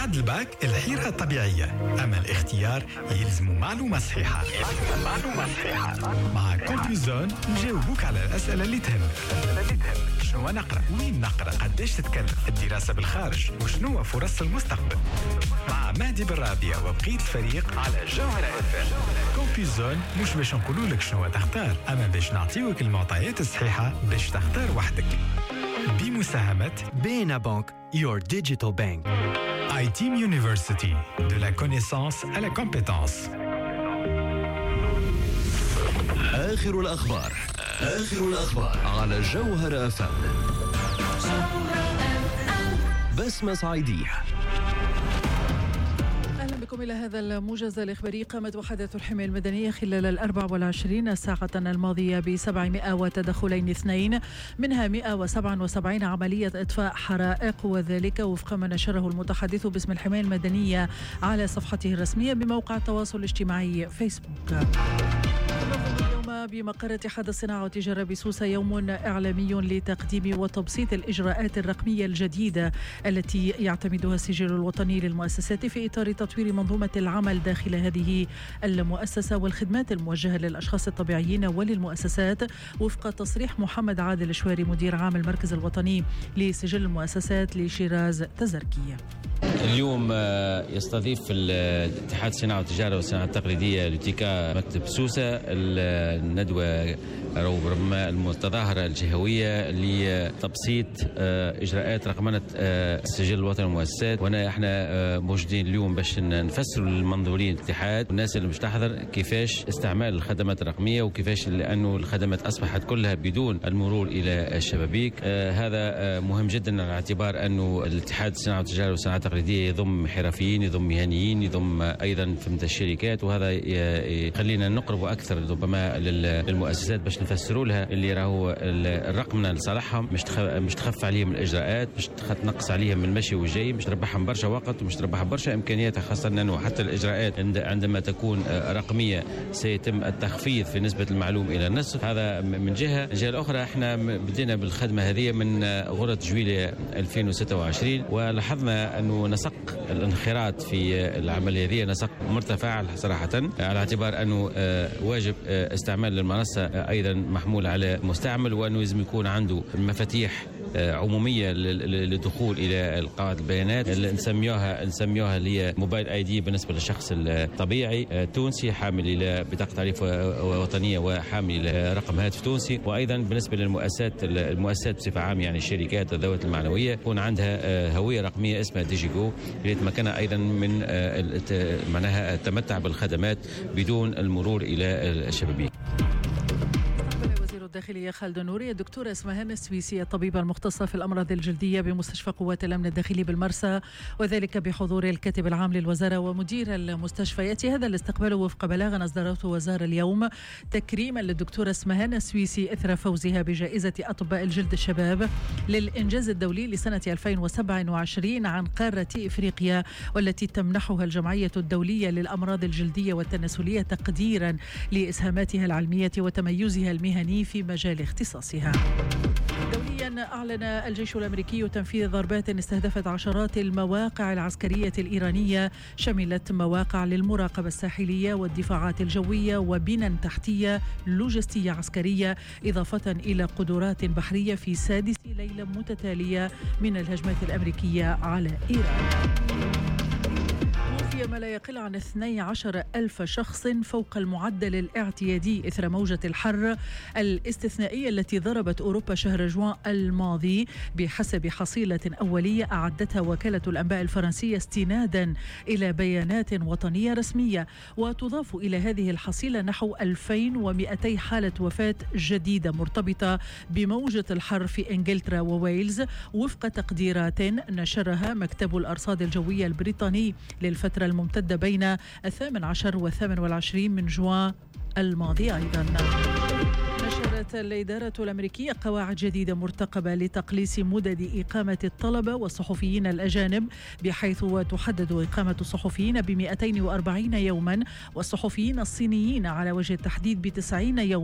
بعد الباك الحيرة طبيعية، أما الاختيار يلزم معلومة صحيحة. مع كومبيوزون نجاوبوك على الأسئلة اللي تهمك. شنو نقرأ؟ وين نقرأ؟ قديش تتكلف؟ الدراسة بالخارج؟ وشنو فرص المستقبل؟ مع مهدي بالرابية وبقية الفريق على جوهرة FM. كومبيوزون مش باش نقولوا لك شنو تختار، أما باش نعطيوك المعطيات الصحيحة باش تختار وحدك. بمساهمة Bena Bank, your digital bank. iTeam University, de la connaissance à la compétence. آخر الأخبار على جوهرة FM. بسمة صعيدية. أهلا بكم إلى هذا الموجز الإخباري. قامت وحدة الحماية المدنية خلال 24 ساعة الماضية ب700 وتدخلين 2، منها 177 عملية إطفاء حرائق، وذلك وفق ما نشره المتحدث باسم الحماية المدنية على صفحته الرسمية بموقع التواصل الاجتماعي فيسبوك. اليوم بمقر اتحاد الصناعة والتجارة بسوسة يوم إعلامي لتقديم وتبسيط الإجراءات الرقمية الجديدة التي يعتمدها السجل الوطني للمؤسسات في إطار تطوير منظومة العمل داخل هذه المؤسسة والخدمات الموجهة للأشخاص الطبيعيين وللمؤسسات، وفق تصريح محمد عادل شواري مدير عام المركز الوطني لسجل المؤسسات لشيراز تزركية. اليوم يستضيف الاتحاد الصناعة والتجارة والصناعة التقليدية لوتيكا مكتب سوسة الندوة ربما المتظاهرة الجهوية لتبسيط إجراءات رقمنة السجل الوطني للمؤسسات، وانا احنا موجودين اليوم باش نفسروا للمنظورين الاتحاد والناس اللي مش تحضر كيفاش استعمال الخدمات الرقمية وكيفاش لأنه الخدمات أصبحت كلها بدون المرور إلى الشبابيك. هذا مهم جدا على اعتبار أنه الاتحاد الصناعة والتجارة والصناعة التقليدية يضم حرفيين، يضم مهنيين، يضم أيضا فهمت الشركات، وهذا يخلينا نقرب أكثر ربما للمؤسسات باش نفسروا لها اللي راهو الرقمنة لصالحهم، مش تخف عليهم الإجراءات، مش تنقص عليهم المشي والجاي، مش تربحهم برشا وقت ومش تربحهم برشا إمكانيات، خاصة أنه حتى الإجراءات عندما تكون رقمية سيتم التخفيض في نسبة المعلوم إلى النصف. هذا من جهة. الجهة الأخرى احنا بدينا بالخدمة هذه من غورة جويلية 2026، ولاحظنا أنه نسق الانخراط في العملية هذه نسق مرتفع صراحة، على اعتبار أنه واجب استعمال المنصة أيضا محمول على المستعمل، وأنه لازم يكون عنده مفاتيح عمومية للدخول إلى قواعد البيانات اللي نسميوها اللي هي موبايل اي دي بالنسبة للشخص الطبيعي تونسي حامل إلى بطاقة تعريف وطنية وحامل إلى رقم هاتف تونسي، وأيضا بالنسبة للمؤسسات بصفة عامة يعني الشركات الذوات المعنوية يكون عندها هوية رقمية اسمها ديجيجو اللي تمكنها أيضا من معناها التمتع بالخدمات بدون المرور إلى الشبابيك. الداخلية خالد نوري الدكتورة اسمهان السويسي الطبيبة المختصة في الأمراض الجلدية بمستشفى قوات الأمن الداخلي بالمرسى، وذلك بحضور الكاتب العام للوزارة ومدير المستشفيات. هذا الاستقبال وفق بلاغ أصدرته وزارة اليوم تكريما للدكتورة اسمهان السويسي إثر فوزها بجائزة أطباء الجلد الشباب للإنجاز الدولي لسنة 2027 عن قارة إفريقيا، والتي تمنحها الجمعية الدولية للأمراض الجلدية والتناسلية تقديرا لإسهاماتها العلمية وتميزها المهني في مجال اختصاصها. دوليا أعلن الجيش الأمريكي تنفيذ ضربات استهدفت عشرات المواقع العسكرية الإيرانية، شملت مواقع للمراقبة الساحلية والدفاعات الجوية وبنى تحتية لوجستية عسكرية، إضافة إلى قدرات بحرية في سادس ليلة متتالية من الهجمات الأمريكية على إيران. ما لا يقل عن 12,000 شخص فوق المعدل الاعتيادي إثر موجة الحر الاستثنائية التي ضربت أوروبا شهر جوان الماضي، بحسب حصيلة أولية أعدتها وكالة الأنباء الفرنسية استنادا إلى بيانات وطنية رسمية. وتضاف إلى هذه الحصيلة نحو 2200 حالة وفاة جديدة مرتبطة بموجة الحر في إنجلترا وويلز، وفق تقديرات نشرها مكتب الأرصاد الجوية البريطاني للفترة الممتدة بين 18 و 28 من جوان الماضي. أيضا نشرت الإدارة الأمريكية قواعد جديدة مرتقبة لتقليص مدد إقامة الطلبة والصحفيين الأجانب، بحيث تحدد إقامة الصحفيين ب 240 يوما والصحفيين الصينيين على وجه التحديد ب 90 يوما